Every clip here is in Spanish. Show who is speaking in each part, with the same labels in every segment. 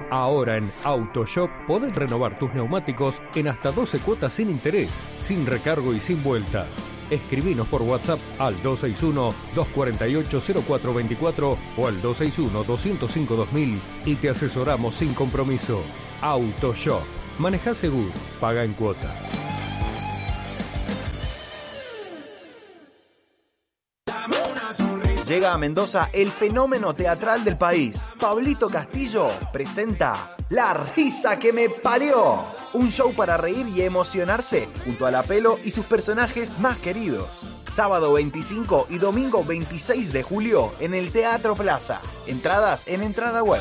Speaker 1: Ahora en AutoShop podés renovar tus neumáticos en hasta 12 cuotas sin interés, sin recargo y sin vuelta. Escribinos por WhatsApp al 261-248-0424 o al 261-205-2000 y te asesoramos sin compromiso. AutoShop. Manejá seguro, paga en cuotas.
Speaker 2: Llega a Mendoza el fenómeno teatral del país. Pablito Castillo presenta La risa que me parió. Un show para reír y emocionarse junto a La Pelo y sus personajes más queridos. Sábado 25 y domingo 26 de julio en el Teatro Plaza. Entradas en Entrada Web.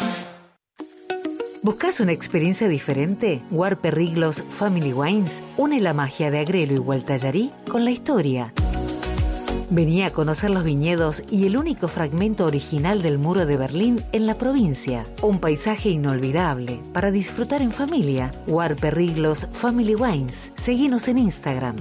Speaker 3: ¿Buscas una experiencia diferente? Huarpe Riglos Family Wines une la magia de Agrelo y Gualtallarí con la historia. Vení a conocer los viñedos y el único fragmento original del muro de Berlín en la provincia. Un paisaje inolvidable para disfrutar en familia. Huarpe Riglos Family Wines. Seguinos en Instagram,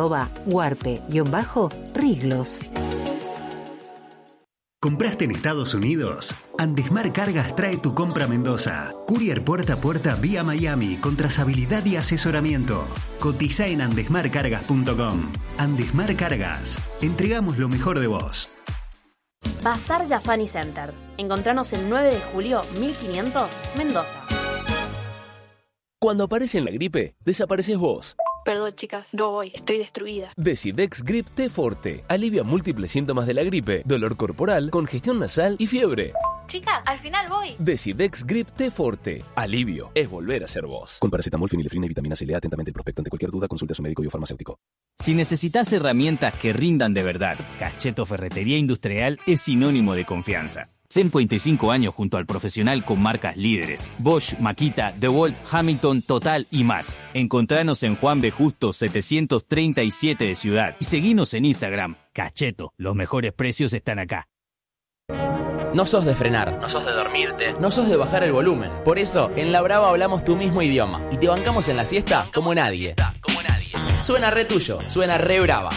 Speaker 3: @huarpe_riglos.
Speaker 4: ¿Compraste en Estados Unidos? Andesmar Cargas trae tu compra a Mendoza. Courier puerta a puerta vía Miami con trazabilidad y asesoramiento. Cotiza en andesmarcargas.com. Andesmar Cargas. Entregamos lo mejor de vos.
Speaker 5: Bazar Yafani Center. Encontranos el 9 de julio 1500, Mendoza.
Speaker 6: Cuando aparece en la gripe, desapareces vos.
Speaker 7: Perdón, chicas, no voy, estoy destruida.
Speaker 6: Decidex Grip T Forte alivia múltiples síntomas de la gripe, dolor corporal, congestión nasal y fiebre.
Speaker 7: Chicas, al final voy.
Speaker 6: Decidex Grip T Forte. Alivio es volver a ser vos. Con paracetamol, fenilefrina y vitamina C. Lea atentamente el prospecto. Ante cualquier duda, consulte a su médico y o farmacéutico.
Speaker 8: Si necesitas herramientas que rindan de verdad, Cacheto Ferretería Industrial es sinónimo de confianza. 125 años junto al profesional con marcas líderes. Bosch, Makita, DeWalt, Hamilton, Total y más. Encontranos en Juan B. Justo 737 de Ciudad. Y seguinos en Instagram. Cacheto, los mejores precios están acá.
Speaker 9: No sos de frenar, no sos de dormirte, no sos de bajar el volumen. Por eso, en La Brava hablamos tu mismo idioma y te bancamos en la siesta como nadie. Suena re tuyo, suena re brava.